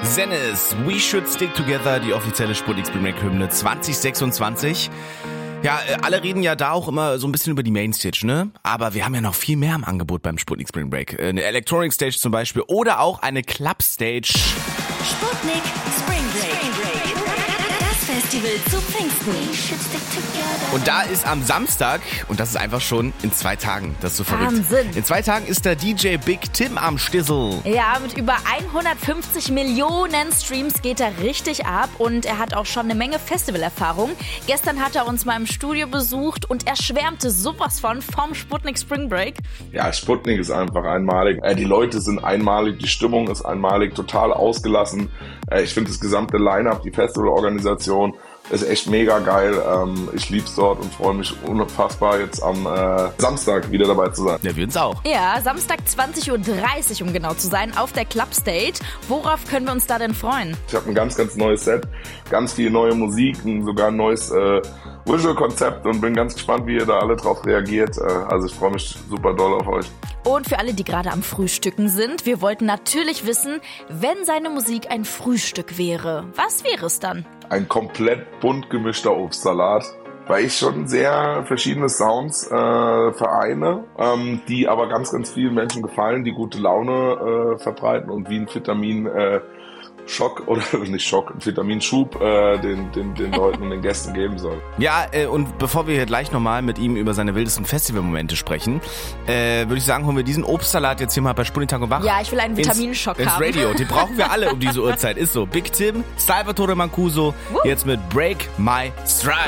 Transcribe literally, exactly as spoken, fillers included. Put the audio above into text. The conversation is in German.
Zennis, We Should Stick Together, die offizielle Sputnik Spring Break Hymne zwanzig sechsundzwanzig. Ja, alle reden ja da auch immer so ein bisschen über die Mainstage, ne? Aber wir haben ja noch viel mehr im Angebot beim Sputnik Spring Break. Eine Electronic Stage zum Beispiel oder auch eine Club Stage. Sputnik Spring Break. Das Festival zu Pfingsten. Und da ist am Samstag, und das ist einfach schon in zwei Tagen, das ist so verrückt. Wahnsinn. In zwei Tagen ist der D J Big Tim am Stissel. Ja, mit über hundertfünfzig Millionen Streams geht er richtig ab und er hat auch schon eine Menge Festivalerfahrung. Gestern hat er uns mal im Studio besucht und er schwärmte sowas von vom Sputnik Spring Break. Ja, Sputnik ist einfach einmalig. Äh, die Leute sind einmalig, die Stimmung ist einmalig, total ausgelassen. Äh, ich finde das gesamte Line-Up, die Festivalorganisation ist echt mega geil. Ähm, ich lieb's dort und freue mich unfassbar, jetzt am äh, Samstag wieder dabei zu sein. Ja, wir uns auch. Ja, Samstag zwanzig Uhr dreißig, um genau zu sein, auf der Club Stage. Worauf können wir uns da denn freuen? Ich habe ein ganz, ganz neues Set, ganz viel neue Musik, sogar ein neues äh, Visual-Konzept und bin ganz gespannt, wie ihr da alle drauf reagiert. Äh, also ich freue mich super doll auf euch. Und für alle, die gerade am Frühstücken sind, wir wollten natürlich wissen, wenn seine Musik ein Frühstück wäre, was wäre es dann? Ein komplett bunt gemischter Obstsalat, weil ich schon sehr verschiedene Sounds äh, vereine, ähm, die aber ganz, ganz vielen Menschen gefallen, die gute Laune äh, verbreiten und wie ein Vitamin äh, Schock oder nicht Schock, ein Vitaminschub äh, den, den, den Leuten und den Gästen geben soll. Ja, äh, und bevor wir hier gleich nochmal mit ihm über seine wildesten Festivalmomente sprechen, äh, würde ich sagen, holen wir diesen Obstsalat jetzt hier mal bei Sputnik Tag und Wach. Ja, ich will einen Vitaminschock ins, haben. Ins Radio, den brauchen wir alle um diese Uhrzeit, ist so. Big Tim, Salvatore Mancuso, jetzt mit Break My Stride.